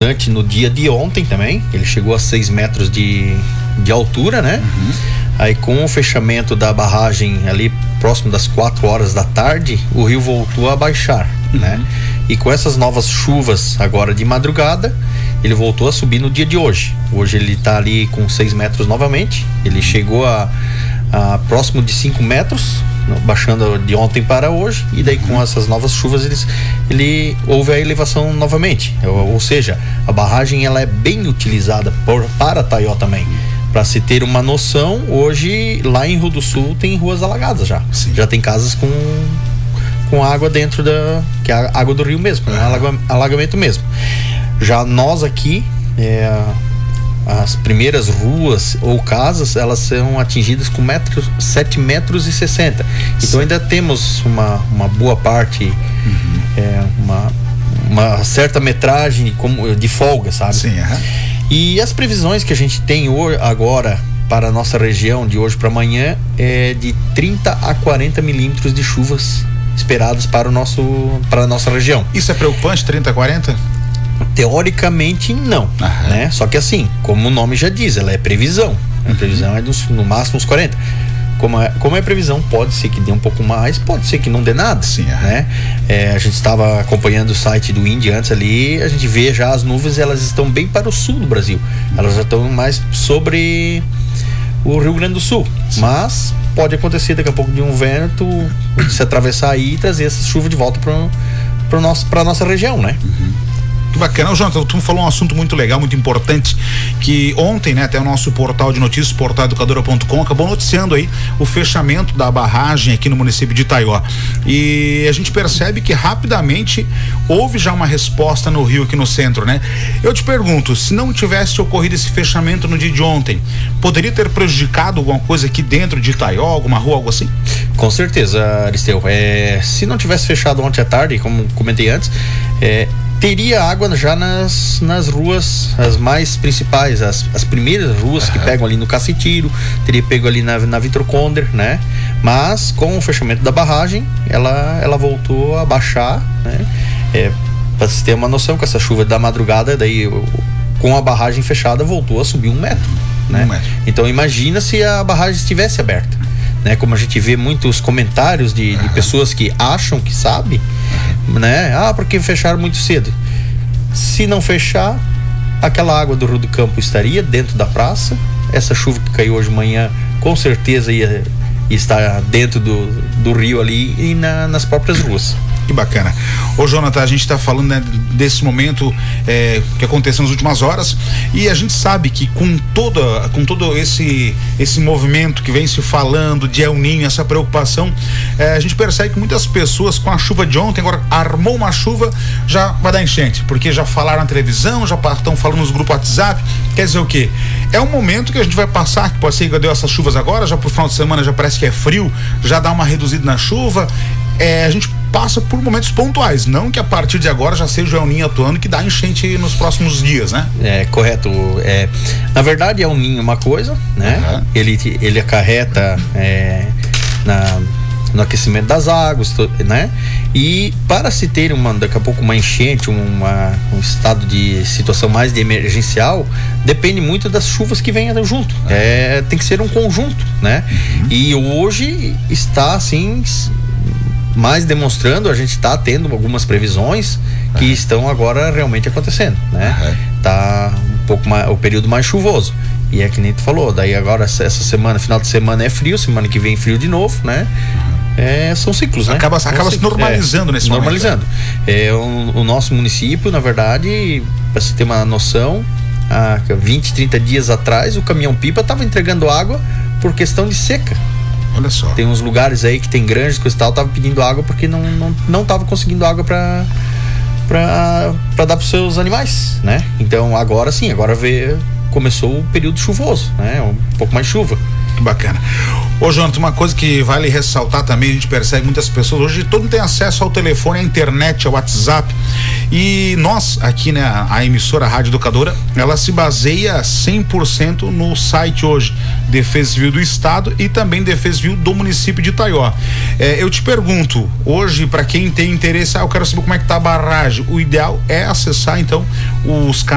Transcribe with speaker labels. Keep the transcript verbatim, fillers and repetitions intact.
Speaker 1: bastante no dia de ontem também. Ele chegou a seis metros de, de altura, né? Uhum. Aí com o fechamento da barragem ali próximo das quatro horas da tarde, o rio voltou a baixar, uhum. né? E com essas novas chuvas agora de madrugada, ele voltou a subir no dia de hoje. Hoje ele está ali com seis metros novamente. Ele chegou a, a próximo de cinco metros, baixando de ontem para hoje, e daí com essas novas chuvas eles, ele houve a elevação novamente, ou, ou seja, a barragem ela é bem utilizada por, para Taió também. Para se ter uma noção, hoje lá em Rio do Sul tem ruas alagadas já. Sim. Já tem casas com com água dentro da, que é a água do rio mesmo, né? Alaga, alagamento mesmo. Já nós aqui, é, as primeiras ruas ou casas, elas são atingidas com metros, sete metros e sessenta. Então Sim. ainda temos uma, uma boa parte, uhum. é, uma, uma certa metragem como, de folga, sabe?
Speaker 2: Sim, uhum.
Speaker 1: E as previsões que a gente tem hoje, agora para a nossa região, de hoje para amanhã, é de trinta a quarenta milímetros de chuvas esperadas para o nosso, para a nossa região.
Speaker 2: Isso é preocupante, trinta a quarenta?
Speaker 1: Teoricamente não, Aham. né? Só que assim, como o nome já diz, ela é previsão. A previsão uhum. é dos, no máximo uns quarenta. Como é, como é previsão, pode ser que dê um pouco mais, pode ser que não dê nada.
Speaker 2: Sim,
Speaker 1: né? É, a gente estava acompanhando o site do INDE antes ali, a gente vê já as nuvens, elas estão bem para o sul do Brasil. Elas já estão mais sobre o Rio Grande do Sul. Sim. Mas pode acontecer daqui a pouco de um vento se atravessar aí e trazer essa chuva de volta para nosso, para nossa região, né?
Speaker 2: Uhum. Que bacana. Jonathan, tu falou um assunto muito legal, muito importante, que ontem, né, até o nosso portal de notícias, portal educadora ponto com, acabou noticiando aí o fechamento da barragem aqui no município de Taió. E a gente percebe que rapidamente houve já uma resposta no rio aqui no centro, né? Eu te pergunto, se não tivesse ocorrido esse fechamento no dia de ontem, poderia ter prejudicado alguma coisa aqui dentro de Taió, alguma rua, algo assim?
Speaker 1: Com certeza, Aristeu. É, se não tivesse fechado ontem à tarde, como comentei antes, é, teria água já nas, nas ruas, as mais principais, as, as primeiras ruas uhum. que pegam ali no Cacetiro, teria pego ali na, na Vitor Conder, né? Mas com o fechamento da barragem, ela, ela voltou a baixar, né? É, para você ter uma noção, com essa chuva da madrugada, daí com a barragem fechada voltou a subir um metro, né? Um metro. Então imagina se a barragem estivesse aberta, né? Como a gente vê muitos comentários de, uhum. de pessoas que acham que sabe, né? Ah, porque fecharam muito cedo. Se não fechar, aquela água do Rio do Campo estaria dentro da praça. Essa chuva que caiu hoje de manhã, com certeza ia, ia estar dentro do, do rio ali e na, nas próprias ruas.
Speaker 2: Que bacana. Ô Jonathan, a gente está falando, né, desse momento é, que aconteceu nas últimas horas, e a gente sabe que com toda, com todo esse esse movimento que vem se falando de El Niño, essa preocupação, é, a gente percebe que muitas pessoas com a chuva de ontem, agora armou uma chuva, já vai dar enchente, porque já falaram na televisão, já estão falando nos grupos WhatsApp. Quer dizer o quê? É um momento que a gente vai passar, que pode ser que deu essas chuvas agora, já pro final de semana já parece que é frio, já dá uma reduzida na chuva. É, a gente passa por momentos pontuais, não que a partir de agora já seja o El Niño atuando que dá enchente nos próximos dias, né?
Speaker 1: É, correto. É, na verdade, El Niño é uma coisa, né? Uhum. Ele, ele acarreta é, na, no aquecimento das águas, né? E para se ter uma, daqui a pouco uma enchente, uma, um estado de situação mais de emergencial, depende muito das chuvas que venham junto. Uhum. É, tem que ser um conjunto, né? Uhum. E hoje está assim, mas demonstrando, a gente está tendo algumas previsões que uhum. estão agora realmente acontecendo, né? Uhum. Tá um pouco mais, o período mais chuvoso. E é que nem tu falou, daí agora essa semana, final de semana é frio, semana que vem frio de novo, né? Uhum. É, são ciclos, né?
Speaker 2: Acaba, acaba se normalizando é, nesse
Speaker 1: normalizando. momento. Normalizando. É, o, o nosso município, na verdade, para você ter uma noção, há vinte, trinta dias atrás, o caminhão-pipa estava entregando água por questão de seca.
Speaker 2: Olha só.
Speaker 1: Tem uns lugares aí que tem granjas que o tal tava pedindo água porque não não não tava conseguindo água para para para dar para os seus animais, né? Então agora sim, agora vê, começou o período chuvoso, né? Um pouco mais de chuva.
Speaker 2: Que bacana. Ô Jonathan, uma coisa que vale ressaltar também, a gente percebe muitas pessoas, hoje todo mundo tem acesso ao telefone, à internet, ao WhatsApp, e nós aqui, né, a emissora Rádio Educadora, ela se baseia cem por cento no site hoje, Defesa Civil do Estado e também Defesa Civil do município de Taió. É, eu te pergunto, hoje, para quem tem interesse, ah, eu quero saber como é que tá a barragem, o ideal é acessar então os canais